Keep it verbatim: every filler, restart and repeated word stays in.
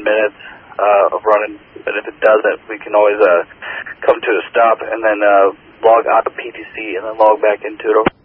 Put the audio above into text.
minutes uh, of running. But if it doesn't, we can always uh, come to a stop and then uh, log out of P T C and then log back into it.